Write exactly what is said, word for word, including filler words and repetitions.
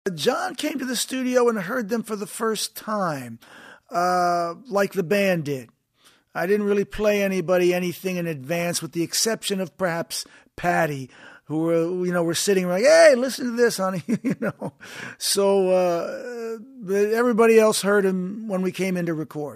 John came to the studio and heard them for the first time, uh, like the band did. I didn't really play anybody anything in advance, with the exception of perhaps Patty, who were, you know, were sitting like, hey, listen to this, honey, you know. So uh, everybody else heard him when we came in to record.